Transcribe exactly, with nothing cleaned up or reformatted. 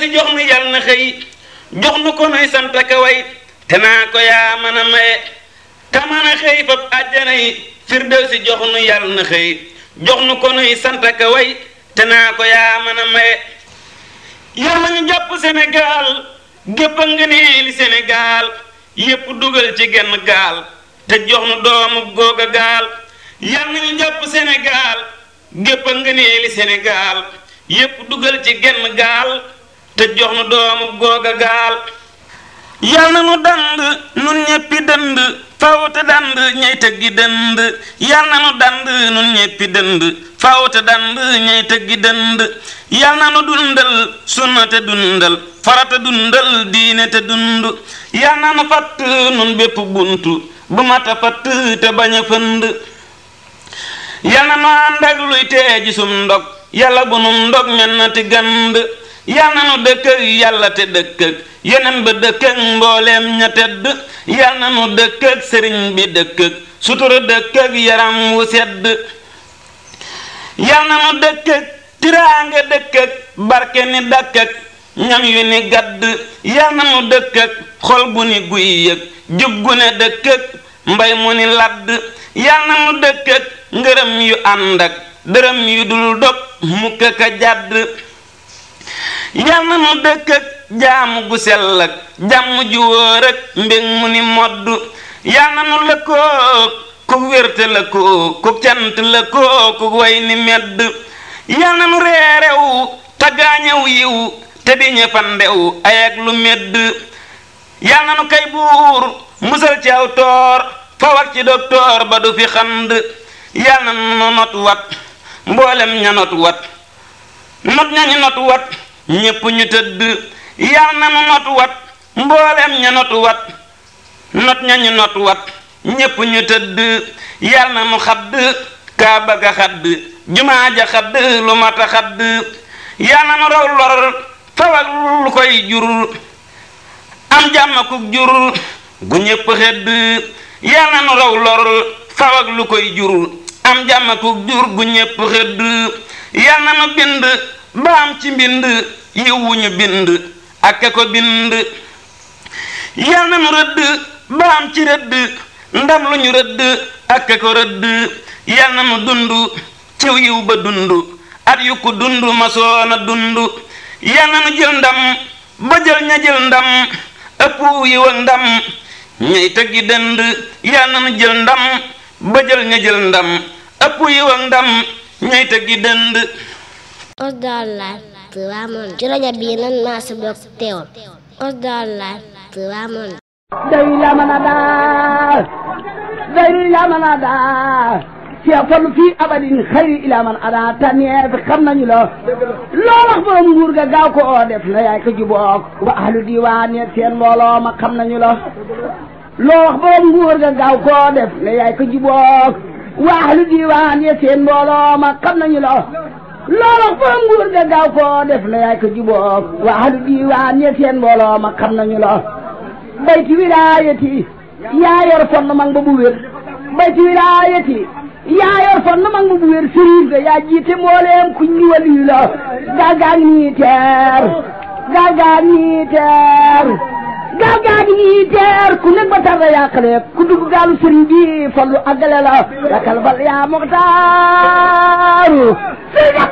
si jox nu yal na xëy jox nu ko nuy sant ka way te naa ko yaa mën a maye ka mën a xëy fab àjjana yi firdawsi jox nu yal na xëy jox nu ko nuy sant ka way te naa ko yaa mën a maye yal nañu jàpp Sénégal gépp a nga nee li Sénégal yépp dugal ci genn gaal te jox nu doomu googa gaal yal nañu jàpp Sénégal gépp a nga nee li Sénégal yépp dugal ci genn gaal te jox nu doomu googa gaal yal na nu dand nun ñeppi dënd faw te dand ñey tëggi dënd yal na nu dand nun ñeppi dënd faw te dand ñey tëggi dënd yal na nu dundal sunna te dundal farata dundal diine te dund yal na nu fatt nun bépp buntu bu mata fatt te bañ a fënd yal na nu ànd ak luy tee ji sum ndog yàlla bu nu ndog men na ti gand yal na nu dëkk ak yàlla te dëkk ak yeneen ba dëkk ak mbooleem ña tedd yal na nu dëkk ak sëriñ bi dëkk ak sutura dëkk ak yaram wu sedd yal na nu dëkk ak tiraanga dëkk ak barke ni dàkk ak ñam yu ni gadd yal na nu dëkk ak xol bu ni guy yëg jub gu ne dëkk ak mbay mu ni ladd yal na nu dëkk ak ngërëm yu ànd ak dërëm yu dul dog mukk ka jàdd yal na nu dëkk ak jaamu gu sell ak jàmm ju wóor ak mbég mu ni modd yal na nu lëkkoo ku wérte lëkkoo ku cant lëkkoo ku way ni medd yal na nu reerew tagaañew yiw te di ñëfandew ay ak lu medd yal na nu kay buur musal ci aw toor fawak ci doktoor ba du fi xand yal na nu not wat mboolem ña not wat not ñañu not wat ñépp ñu tëdd yal na nu not wat mboolem ña not wat not ñañu not wat ñépp ñu tëdd yal na nu xadd kaaba ga xadd jumaa ja xadd lu mata xadd yal na nu raw lor fawak lu koy jur am jàmm ku jur gu ñépp xedd yal na nu raw lor fawak lu koy jur am jàmm ku jur gu ñépp xedd yal na nu bind ba am ci mbind yiw wu ñu bind ak ko bind yal na nu rëdd ba am ci rëdd ndam lu ñu rëdd ak ko rëdd yal na nu dund ciw yiw ba dund at yu ko dund ma soona dund yal na nu jël ndam ba jël ña jël ndam ëpp yiw ak ndam ñay tëggi dënd yal na nu jël ndam ba jël ña jël ndam ëpp yiw ak ndam ñay tëggi dënd Osdar Live Touba Monde ci rajo bi nan maa sa bokk teewal Osdar Live Touba Monde day la mën a daal day la mën a daal Cheikh Fallu fii abadin xayri ila man ada taneef xam nañu la loo wax borom nguur ga gaaw ko def na yaay ko jubook wa ahlu diwaan yeeg seen mbooloo ma xam nañu la loo wax borom nguur ga gaaw ko def na yaay ko jubook wa ahlu diwaan yeeg seen mbooloo ma xam nañu la loolu fa nguur ga gaaw koo def na yaay ko jubook waa ahlu diiwaan ya seen mbooloo ma xam nañu la bayti wilaayati yaa yor fond mag ba bu wér bayti wilaayati yaa yor fond mag ba bu wér sëriñ ga yaa jiite mbooleem ku ñu waliyu la gaagaan ñii teer gaagaan ñii teer gaagaan ñii teer ku nekk ba tarda yàqale ku dugg gaalu sëriñ bi fallu àggale la yakal bal yaa muxtaaru